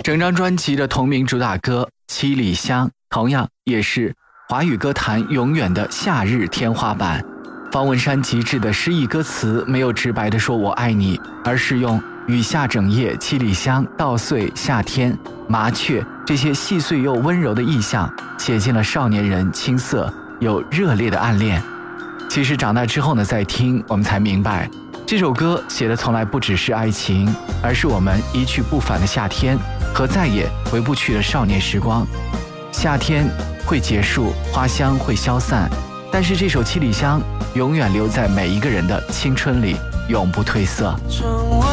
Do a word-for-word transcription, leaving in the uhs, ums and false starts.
整张专辑的同名主打歌《七里香》同样也是华语歌坛永远的夏日天花板。方文山极致的诗意歌词没有直白地说我爱你，而是用雨下整夜、七里香、稻穗、夏天、麻雀这些细碎又温柔的意象，写进了少年人青涩又热烈的暗恋。其实长大之后呢，再听我们才明白，这首歌写的从来不只是爱情，而是我们一去不返的夏天和再也回不去的少年时光。夏天会结束，花香会消散，但是这首七里香永远留在每一个人的青春里，永不褪色。